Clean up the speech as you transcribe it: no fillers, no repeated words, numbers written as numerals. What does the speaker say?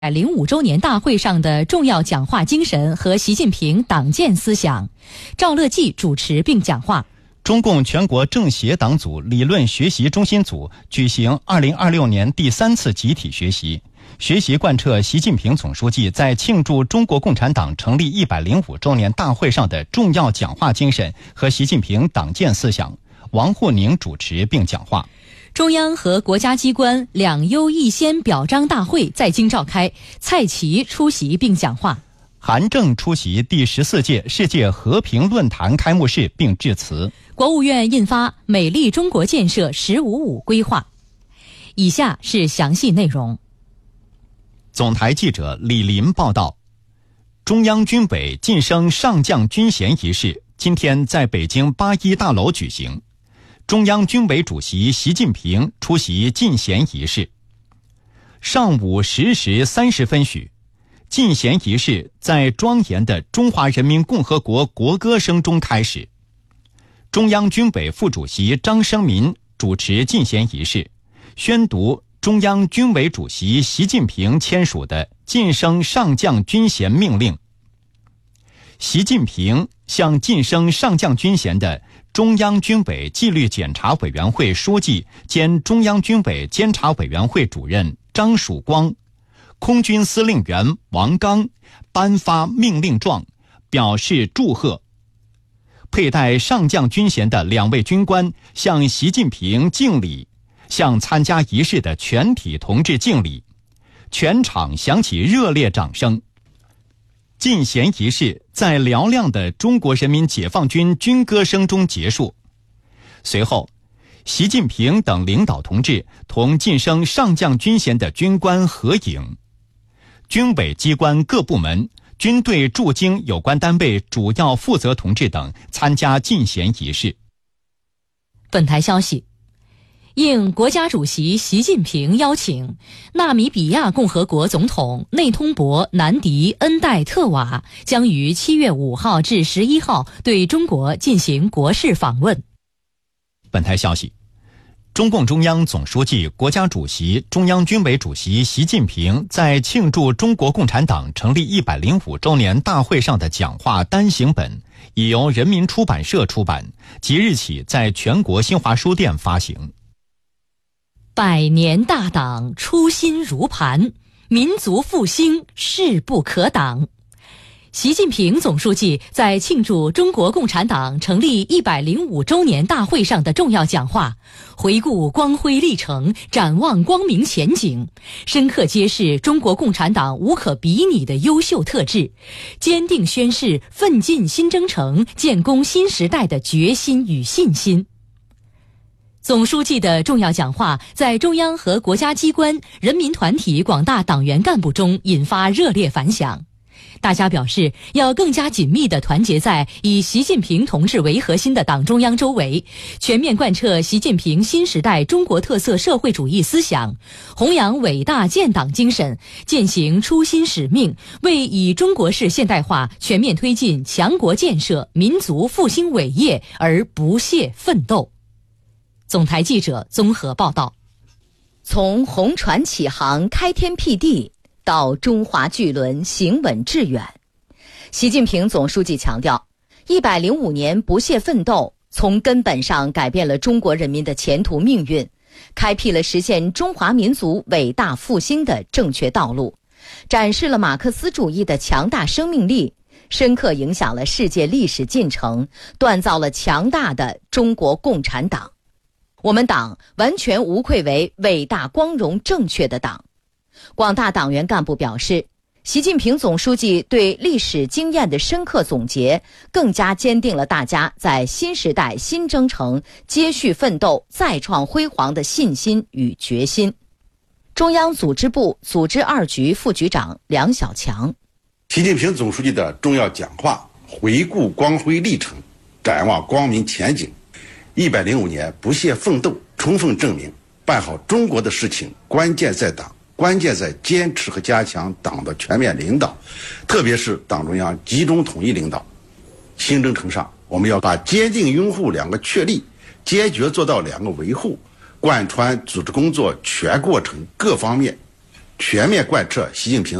105周年大会上的重要讲话精神和习近平党建思想。赵乐际主持并讲话。 中共全国政协党组理论学习中心组举行2026年第3次集体学习，学习贯彻习近平总书记在庆祝中国共产党成立105周年大会上的重要讲话精神和习近平党建思想。王沪宁主持并讲话。 中央和国家机关两优一先表彰大会在京召开，蔡奇出席并讲话。 韩正出席第14届世界和平论坛开幕式并致辞。 国务院印发《美丽中国建设“15+5”规划。以下是详细内容。 总台记者李林报道，中央军委晋升上将军衔仪式今天在北京8·1大楼举行。中央军委主席习近平出席晋衔仪式。上午10时30分许，晋衔仪式在庄严的中华人民共和国国歌声中开始。中央军委副主席张生民主持晋衔仪式，宣读中央军委主席习近平签署的晋升上将军衔命令。习近平向晋升上将军衔的中央军委纪律检查委员会书记兼中央军委监察委员会主任张曙光、空军司令员王刚颁发命令状，表示祝贺。佩戴上将军衔的2位军官向习近平敬礼，向参加仪式的全体同志敬礼，全场响起热烈掌声。晋衔仪式在嘹亮的中国人民解放军军歌声中结束。随后，习近平等领导同志同晋升上将军衔的军官合影。军委机关各部门、军队驻京有关单位主要负责同志等参加晋衔仪式。 本台消息，应国家主席习近平邀请，纳米比亚共和国总统内通博南迪恩代特瓦将于7月5号至11号对中国进行国事访问。 本台消息，中共中央总书记、国家主席、中央军委主席习近平在庆祝中国共产党成立105周年大会上的讲话单行本已由人民出版社出版，即日起在全国新华书店发行。 100年大党初心如磐，民族复兴势不可挡。习近平总书记在庆祝中国共产党成立105周年大会上的重要讲话，回顾光辉历程，展望光明前景，深刻揭示中国共产党无可比拟的优秀特质，坚定宣示奋进新征程、建功新时代的决心与信心。总书记的重要讲话在中央和国家机关、人民团体广大党员干部中引发热烈反响。大家表示要更加紧密地团结在以习近平同志为核心的党中央周围，全面贯彻习近平新时代中国特色社会主义思想，弘扬伟大建党精神，践行初心使命，为以中国式现代化全面推进强国建设、民族复兴伟业而不懈奋斗。总台记者综合报道。 从红船起航开天辟地到中华巨轮行稳致远，习近平总书记强调，105年不懈奋斗从根本上改变了中国人民的前途命运，开辟了实现中华民族伟大复兴的正确道路，展示了马克思主义的强大生命力，深刻影响了世界历史进程，锻造了强大的中国共产党。我们党完全无愧为伟大光荣正确的党。广大党员干部表示，习近平总书记对历史经验的深刻总结，更加坚定了大家在新时代新征程接续奋斗、再创辉煌的信心与决心。中央组织部组织2局副局长梁小强， 习近平总书记的重要讲话回顾光辉历程，展望光明前景。105年不懈奋斗，充分证明办好中国的事情关键在党，关键在坚持和加强党的全面领导，特别是党中央集中统一领导。新征程上，我们要把坚定拥护2个确立，坚决做到2个维护，贯穿组织工作全过程各方面， 全面贯彻习近平